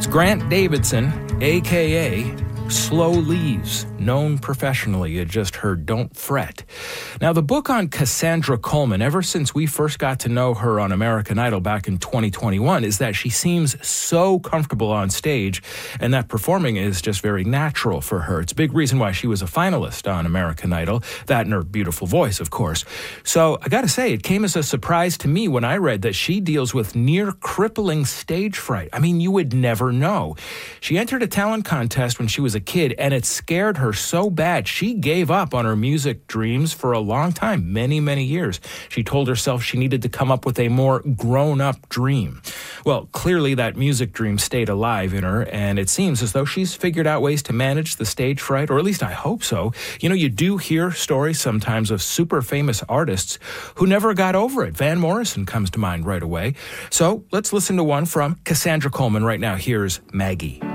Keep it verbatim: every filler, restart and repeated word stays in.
It's Grant Davidson, a k a. Slow Leaves, known professionally. You just heard Don't Fret. Now, the book on Cassandra Coleman, ever since we first got to know her on American Idol back in twenty twenty-one, is that she seems so comfortable on stage and that performing is just very natural for her. It's a big reason why she was a finalist on American Idol, that and her beautiful voice, of course. So I gotta say, it came as a surprise to me when I read that she deals with near crippling stage fright. I mean, you would never know. She entered a talent contest when she was a kid, and it scared her so bad she gave up on her music dreams for a long time, many, many years. She told herself she needed to come up with a more grown-up dream. Well, clearly that music dream stayed alive in her, and it seems as though she's figured out ways to manage the stage fright, or at least I hope so. You know, you do hear stories sometimes of super famous artists who never got over it. Van Morrison comes to mind right away. So let's listen to one from Cassandra Coleman right now. Here's Maggie.